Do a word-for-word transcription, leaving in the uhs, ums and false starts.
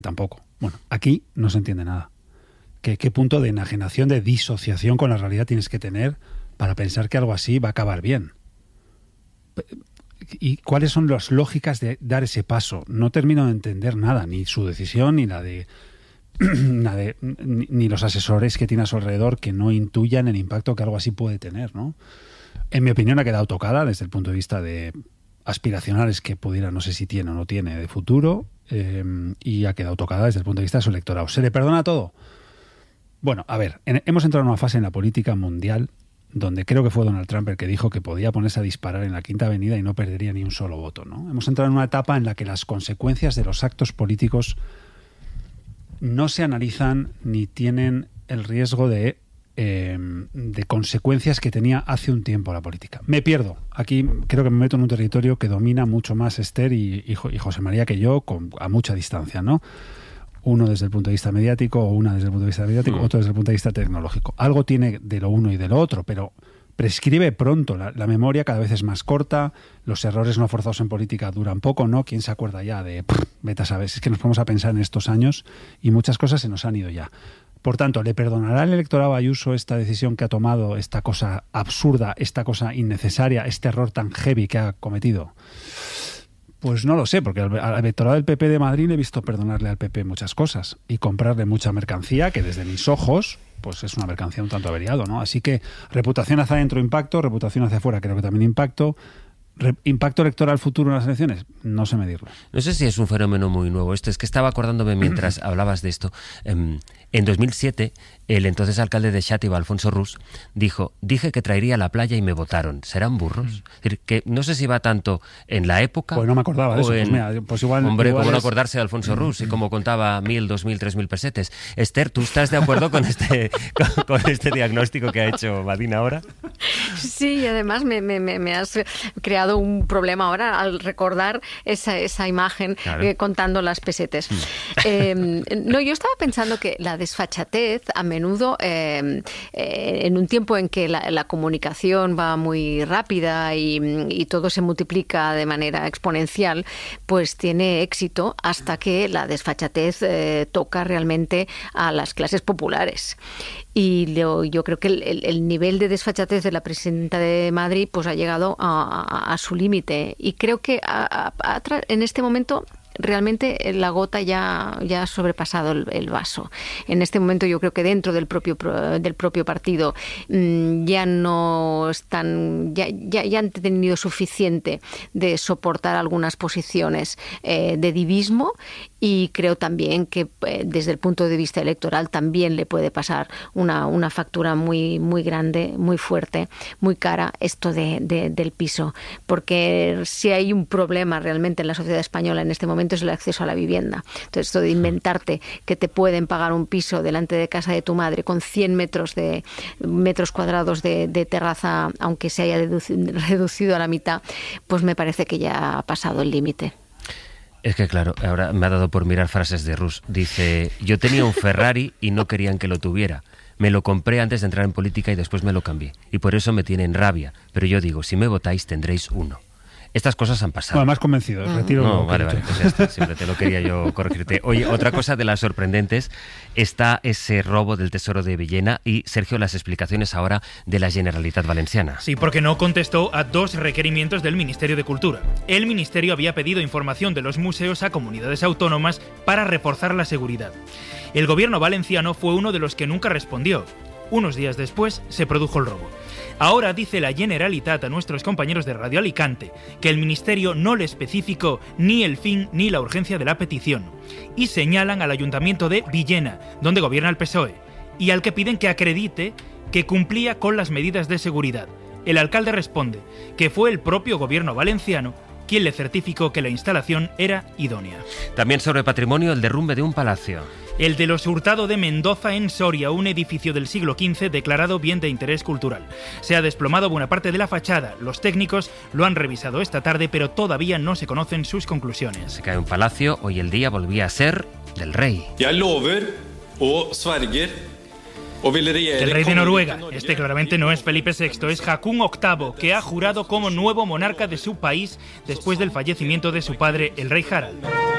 tampoco. Bueno, aquí no se entiende nada. ¿Qué, qué punto de enajenación, de disociación con la realidad tienes que tener para pensar que algo así va a acabar bien? ¿Y cuáles son las lógicas de dar ese paso? No termino de entender nada, ni su decisión, ni la de, la de ni, ni los asesores que tiene a su alrededor que no intuyan el impacto que algo así puede tener, ¿no? En mi opinión ha quedado tocada desde el punto de vista de aspiracionales que pudiera, no sé si tiene o no tiene, de futuro, eh, y ha quedado tocada desde el punto de vista de su electorado. ¿Se le perdona todo? Bueno, a ver, en, hemos entrado en una fase en la política mundial donde creo que fue Donald Trump el que dijo que podía ponerse a disparar en la Quinta Avenida y no perdería ni un solo voto, ¿no? Hemos entrado en una etapa en la que las consecuencias de los actos políticos no se analizan ni tienen el riesgo de, eh, de consecuencias que tenía hace un tiempo la política. Me pierdo. Aquí creo que me meto en un territorio que domina mucho más Esther y, y, y José María que yo, con, a mucha distancia, ¿no? Uno desde el punto de vista mediático o una desde el punto de vista mediático, mm. otro desde el punto de vista tecnológico. Algo tiene de lo uno y de lo otro, pero prescribe pronto. La, la memoria cada vez es más corta, los errores no forzados en política duran poco, ¿no? ¿Quién se acuerda ya de, pff, vete a saber? Es que nos ponemos a pensar en estos años y muchas cosas se nos han ido ya. Por tanto, ¿le perdonará el electorado a Ayuso esta decisión que ha tomado, esta cosa absurda, esta cosa innecesaria, este error tan heavy que ha cometido? Pues no lo sé, porque al, al electorado del P P de Madrid le he visto perdonarle al P P muchas cosas y comprarle mucha mercancía que desde mis ojos pues es una mercancía un tanto averiado, ¿no? Así que reputación hacia adentro, impacto, reputación hacia afuera, creo que también impacto. Re- ¿Impacto electoral futuro en las elecciones? No sé medirlo. No sé si es un fenómeno muy nuevo esto. Es que estaba acordándome mientras hablabas de esto. Um, en dos mil siete, el entonces alcalde de Xàtiva, Alfonso Rus, dijo: dije que traería la playa y me votaron. ¿Serán burros? Mm. Es decir, que no sé si va tanto en la época... Pues no me acordaba de eso. En... Pues mira, pues igual, Hombre, igual cómo no es... acordarse de Alfonso Rus y cómo contaba mil, dos mil, tres mil pesetes. Esther, ¿tú estás de acuerdo con este, con, con este diagnóstico que ha hecho Madina ahora? Sí, y además me, me, me has creado un problema ahora al recordar esa, esa imagen, claro. eh, contando las pesetes. Mm. Eh, no, yo estaba pensando que la desfachatez a menudo, eh, eh, en un tiempo en que la, la comunicación va muy rápida y, y todo se multiplica de manera exponencial, pues tiene éxito hasta que la desfachatez eh, toca realmente a las clases populares. Y lo, yo creo que el, el, el nivel de desfachatez de la presidenta de Madrid pues ha llegado a, a, a su límite. Y creo que a, a, a, en este momento realmente la gota ya, ya ha sobrepasado el, el vaso. En este momento yo creo que dentro del propio del propio partido mmm, ya no están, ya, ya, ya han tenido suficiente de soportar algunas posiciones eh, de divismo, y creo también que eh, desde el punto de vista electoral también le puede pasar una, una factura muy, muy grande, muy fuerte, muy cara esto de, de, del piso, porque si hay un problema realmente en la sociedad española en este momento es el acceso a la vivienda. Entonces, esto de inventarte que te pueden pagar un piso delante de casa de tu madre con cien metros de metros cuadrados de, de terraza, aunque se haya reducido, reducido a la mitad, pues me parece que ya ha pasado el límite. Es que claro, ahora me ha dado por mirar frases de Rus. Dice: yo tenía un Ferrari y no querían que lo tuviera. Me lo compré antes de entrar en política y después me lo cambié. Y por eso me tienen rabia. Pero yo digo, si me votáis tendréis uno. Estas cosas han pasado. Bueno, más convencido, retiro. No, vale, vale, pues ya está, siempre te lo quería yo corregirte. Oye, otra cosa de las sorprendentes está ese robo del Tesoro de Villena y, Sergio, las explicaciones ahora de la Generalitat Valenciana. Sí, porque no contestó a dos requerimientos del Ministerio de Cultura. El Ministerio había pedido información de los museos a comunidades autónomas para reforzar la seguridad. El gobierno valenciano fue uno de los que nunca respondió. Unos días después se produjo el robo. Ahora dice la Generalitat a nuestros compañeros de Radio Alicante que el Ministerio no le especificó ni el fin ni la urgencia de la petición, y señalan al Ayuntamiento de Villena, donde gobierna el P S O E, y al que piden que acredite que cumplía con las medidas de seguridad. El alcalde responde que fue el propio gobierno valenciano quien le certificó que la instalación era idónea. También sobre patrimonio, el derrumbe de un palacio. El de los Hurtado de Mendoza, en Soria, un edificio del siglo quince declarado bien de interés cultural. Se ha desplomado buena parte de la fachada. Los técnicos lo han revisado esta tarde, pero todavía no se conocen sus conclusiones. Se cae un palacio, hoy el día volvía a ser del rey. Jeg lover og sverger. El rey de Noruega, este claramente no es Felipe sexto, es Haakon octavo, que ha jurado como nuevo monarca de su país después del fallecimiento de su padre, el rey Harald.